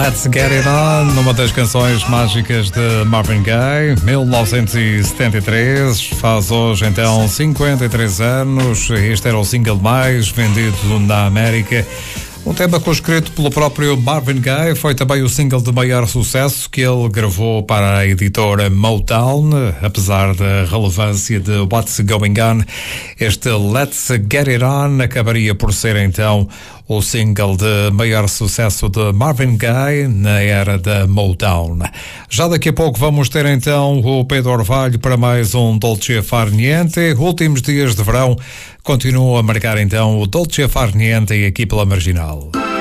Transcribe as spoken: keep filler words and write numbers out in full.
Let's Get It On, uma das canções mágicas de Marvin Gaye, mil novecentos e setenta e três, faz hoje então cinquenta e três anos. Este era o single mais vendido na América. Um tema escrito pelo próprio Marvin Gaye, foi também o single de maior sucesso que ele gravou para a editora Motown. Apesar da relevância de What's Going On, este Let's Get It On acabaria por ser então o single de maior sucesso de Marvin Gaye na era da Motown. Já daqui a pouco vamos ter então o Pedro Orvalho para mais um Dolce Far Niente. Últimos dias de verão continuam a marcar então o Dolce Far Niente aqui pela Marginal.